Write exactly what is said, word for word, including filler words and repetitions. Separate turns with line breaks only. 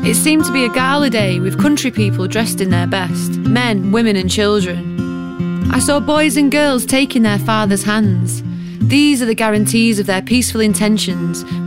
It seemed to be a gala day with country people dressed in their best, men, women and children. I saw boys and girls taking their fathers' hands. These are the guarantees of their peaceful intentions